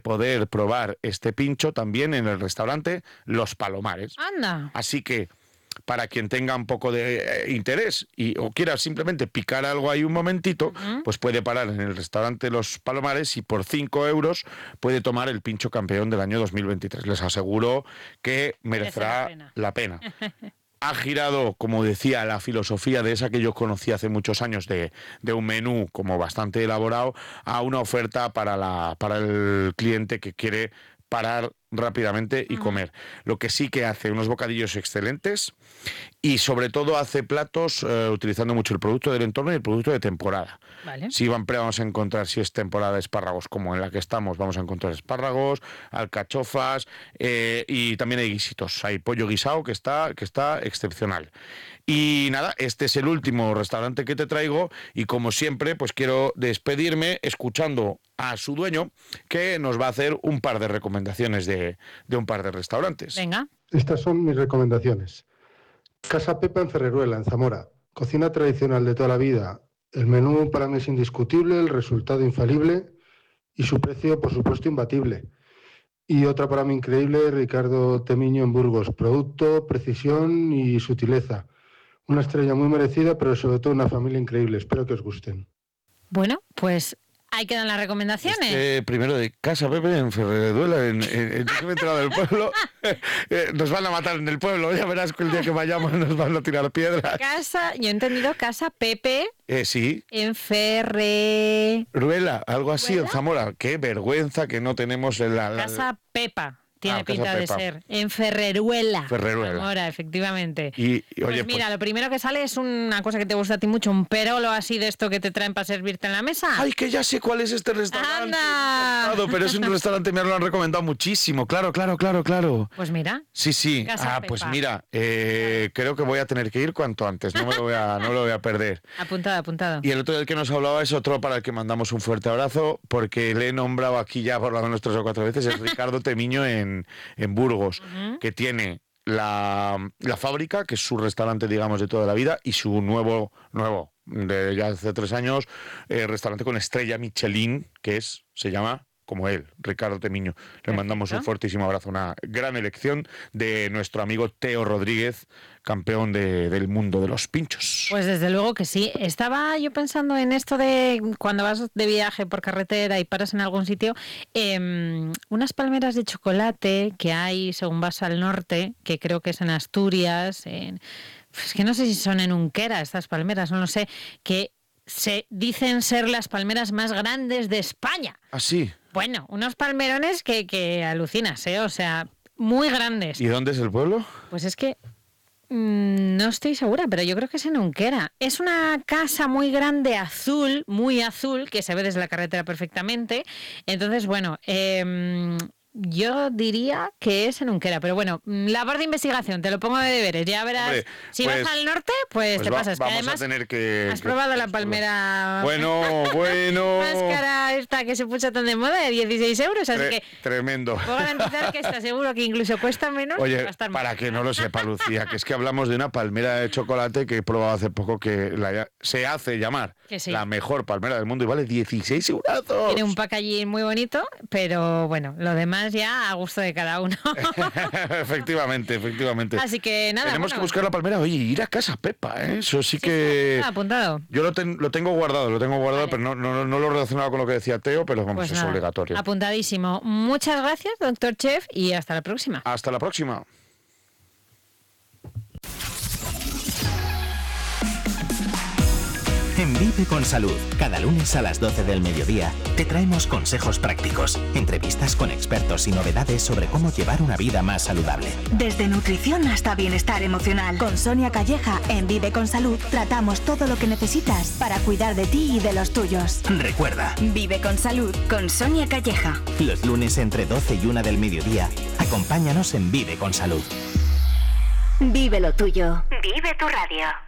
poder probar este pincho también en el restaurante Los Palomares. Anda. Así que, para quien tenga un poco de interés o quiera simplemente picar algo ahí un momentito, pues puede parar en el restaurante Los Palomares y por 5 euros puede tomar el pincho campeón del año 2023. Les aseguro que merecerá la pena. Ha girado, como decía, la filosofía de esa que yo conocí hace muchos años de un menú como bastante elaborado a una oferta para el cliente que quiere parar rápidamente y comer. Lo que sí que hace unos bocadillos excelentes y sobre todo hace platos utilizando mucho el producto del entorno y el producto de temporada. Vale. Siempre vamos a encontrar, si es temporada de espárragos como en la que estamos, vamos a encontrar espárragos, alcachofas y también hay guisitos. Hay pollo guisado que está excepcional. Y nada, este es el último restaurante que te traigo y como siempre, pues quiero despedirme escuchando a su dueño que nos va a hacer un par de recomendaciones de un par de restaurantes. Venga. Estas son mis recomendaciones. Casa Pepa en Ferreruela, en Zamora. Cocina tradicional de toda la vida. El menú para mí es indiscutible, el resultado infalible y su precio, por supuesto, imbatible. Y otra para mí increíble, Ricardo Temiño en Burgos. Producto, precisión y sutileza. Una estrella muy merecida, pero sobre todo una familia increíble. Espero que os gusten. Bueno, pues ahí quedan las recomendaciones. Primero de Casa Pepe en Ferreruela, en me he enterado del pueblo. Nos van a matar en el pueblo, ya verás que el día que vayamos nos van a tirar piedras. Yo he entendido Casa Pepe. Sí. En Ferreruela, algo así, en Zamora. Qué vergüenza que no tenemos Casa Pepa. Tiene pinta de Pepa. Ser. En Ferreruela. Ferreruela. Ahora, efectivamente. Y pues mira, lo primero que sale es una cosa que te gusta a ti mucho, un perolo así de esto que te traen para servirte en la mesa. ¡Ay, que ya sé cuál es este restaurante! ¡Anda! Pero es un restaurante, me lo han recomendado muchísimo. Claro. Pues mira. Sí. Casa Pues Pepa. mira, creo que voy a tener que ir cuanto antes. No lo voy a perder. Apuntado. Y el otro del que nos hablaba es otro para el que mandamos un fuerte abrazo, porque le he nombrado aquí ya por lo menos 3 o 4 veces, es Ricardo Temiño en Burgos, que tiene la fábrica, que es su restaurante, digamos, de toda la vida, y su nuevo de ya hace 3 años, restaurante con estrella Michelin, se llama como él, Ricardo Temiño. Le mandamos un fortísimo abrazo, una gran elección de nuestro amigo Teo Rodríguez, campeón del mundo de los pinchos. Pues desde luego que sí. Estaba yo pensando en esto de cuando vas de viaje por carretera y paras en algún sitio, unas palmeras de chocolate que hay según vas al norte, que creo que es en Asturias, es que no sé si son en Unquera estas palmeras, no lo sé, que se dicen ser las palmeras más grandes de España. ¿Ah, sí? Bueno, unos palmerones que alucinas, o sea, muy grandes. ¿Y dónde es el pueblo? Pues es que no estoy segura, pero yo creo que es en Unquera. Es una casa muy grande, muy azul, que se ve desde la carretera perfectamente. Entonces, bueno, yo diría que es en Unquera, pero bueno, labor de investigación, te lo pongo de deberes, ya verás. Hombre, si vas al norte, pues te pasas. Vamos además, a tener que... ¿Has probado la palmera? Bueno. Más cara esta que se puso tan de moda, de 16 euros, así que... Tremendo. Puedo garantizar que está seguro que incluso cuesta menos. Oye, va a estar para más. que no lo sepa, Lucía, que es que hablamos de una palmera de chocolate que he probado hace poco que se hace llamar la mejor palmera del mundo y vale 16 euros. Tiene un packaging muy bonito, pero bueno, lo demás ya a gusto de cada uno. Efectivamente. Así que nada. Tenemos que buscar la palmera. Oye, ir a Casa Pepa, eso sí que... apuntado. Yo lo tengo guardado, vale. Pero no lo he relacionado con lo que decía Teo, pero vamos, pues es obligatorio. Apuntadísimo. Muchas gracias, doctor Chef, y hasta la próxima. Hasta la próxima. En Vive con Salud, cada lunes a las 12 del mediodía, te traemos consejos prácticos, entrevistas con expertos y novedades sobre cómo llevar una vida más saludable. Desde nutrición hasta bienestar emocional. Con Sonia Calleja, en Vive con Salud, tratamos todo lo que necesitas para cuidar de ti y de los tuyos. Recuerda, Vive con Salud, con Sonia Calleja. Los lunes entre 12 y 1 del mediodía, acompáñanos en Vive con Salud. Vive lo tuyo. Vive tu radio.